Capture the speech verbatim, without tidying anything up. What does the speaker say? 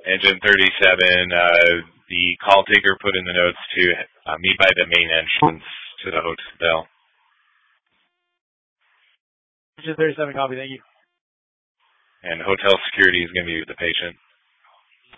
Engine thirty-seven, uh, the call taker put in the notes to uh, meet by the main entrance to the hotel. Engine thirty-seven, copy, thank you. And hotel security is going to be with the patient.